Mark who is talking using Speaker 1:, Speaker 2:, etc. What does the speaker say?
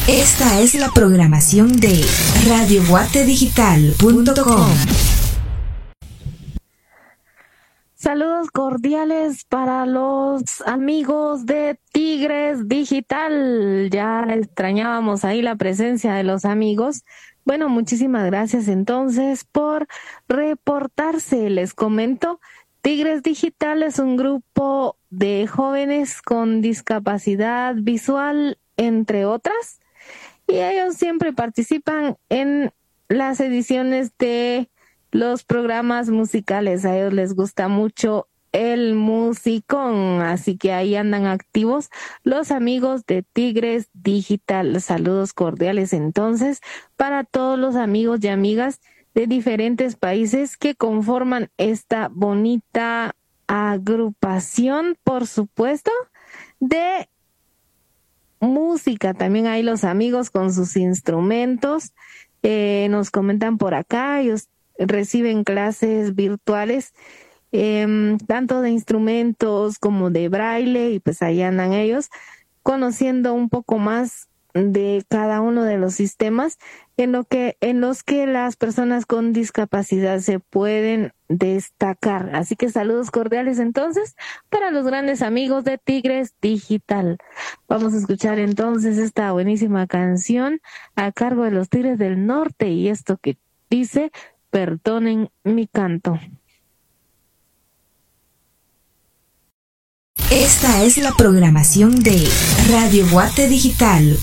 Speaker 1: Esta es la programación de radioguatedigital.com.
Speaker 2: Saludos cordiales para los amigos de Tigres Digital. Ya extrañábamos ahí la presencia de los amigos. Bueno, muchísimas gracias entonces por reportarse. Les comento, Tigres Digital es un grupo de jóvenes con discapacidad visual, entre otras, y ellos siempre participan en las ediciones de los programas musicales. A ellos les gusta mucho el musicón, así que ahí andan activos los amigos de Tigres Digital. Saludos cordiales entonces para todos los amigos y amigas de diferentes países que conforman esta bonita agrupación, por supuesto, de música. También hay los amigos con sus instrumentos. Nos comentan por acá, ellos reciben clases virtuales, tanto de instrumentos como de braille, y pues ahí andan ellos conociendo un poco más de cada uno de los sistemas en los que las personas con discapacidad se pueden destacar. Así que saludos cordiales entonces para los grandes amigos de Tigres Digital. Vamos a escuchar entonces esta buenísima canción a cargo de los Tigres del Norte, y esto que dice: perdonen mi canto.
Speaker 1: Esta es la programación de radioguatedigital.com.